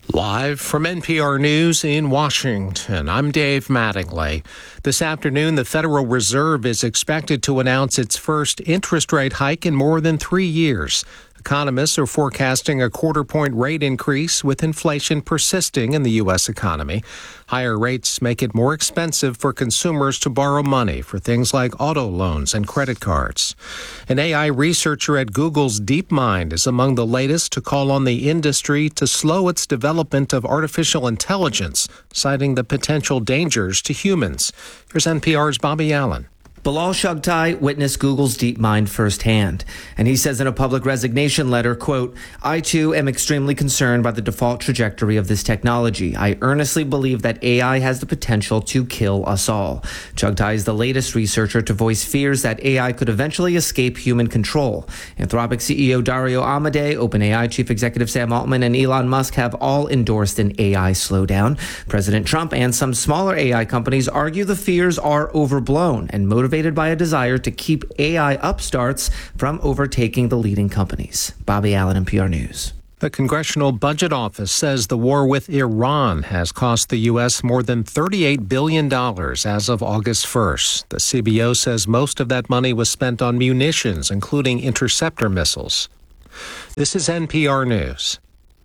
Live from NPR News in Washington, I'm Dave Mattingly. This afternoon, the Federal Reserve is expected to announce its first interest rate hike in more than 3 years. Economists are forecasting a quarter-point rate increase with inflation persisting in the U.S. economy. Higher rates make it more expensive for consumers to borrow money for things like auto loans and credit cards. An AI researcher at Google's DeepMind is among the latest to call on the industry to slow its development of artificial intelligence, citing the potential dangers to humans. Here's NPR's Bobby Allen. Bilal Shugtai witnessed Google's DeepMind firsthand, and he says in a public resignation letter, quote, "I too am extremely concerned by the default trajectory of this technology. I earnestly believe that AI has the potential to kill us all." Shugtai is the latest researcher to voice fears that AI could eventually escape human control. Anthropic CEO Dario Amodei, OpenAI Chief Executive Sam Altman, and Elon Musk have all endorsed an AI slowdown. President Trump and some smaller AI companies argue the fears are overblown and motivated by a desire to keep AI upstarts from overtaking the leading companies. Bobby Allen, NPR News. The Congressional Budget Office says the war with Iran has cost the U.S. more than $38 billion as of August 1st. The CBO says most of that money was spent on munitions, including interceptor missiles. This is NPR News.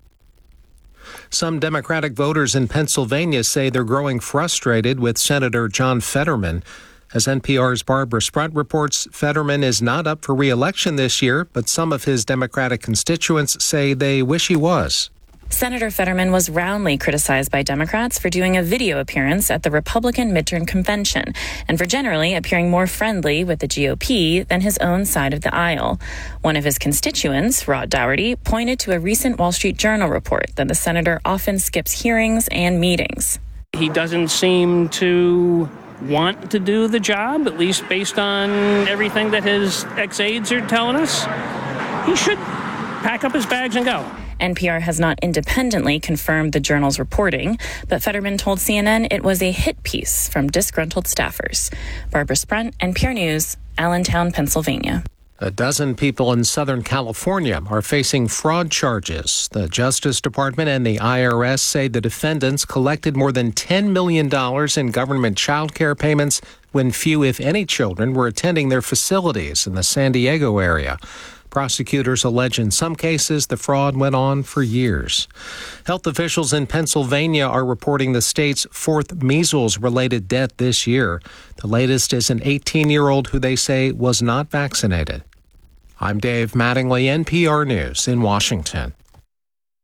Some Democratic voters in Pennsylvania say they're growing frustrated with Senator John Fetterman. As NPR's Barbara Sprunt reports, Fetterman is not up for re-election this year, but some of his Democratic constituents say they wish he was. Senator Fetterman was roundly criticized by Democrats for doing a video appearance at the Republican midterm convention and for generally appearing more friendly with the GOP than his own side of the aisle. One of his constituents, Rod Dougherty, pointed to a recent Wall Street Journal report that the senator often skips hearings and meetings. He doesn't seem to want to do the job, at least based on everything that his ex-aides are telling us. He should pack up his bags and go. NPR has not independently confirmed the Journal's reporting, but Fetterman told CNN it was a hit piece from disgruntled staffers. Barbara Sprunt, NPR News, Allentown, Pennsylvania. A dozen people in Southern California are facing fraud charges. The Justice Department and the IRS say the defendants collected more than $10 million in government child care payments when few, if any, children were attending their facilities in the San Diego area. Prosecutors allege in some cases the fraud went on for years. Health officials in Pennsylvania are reporting the state's fourth measles-related death this year. The latest is an 18-year-old who they say was not vaccinated. I'm Dave Mattingly, NPR News in Washington.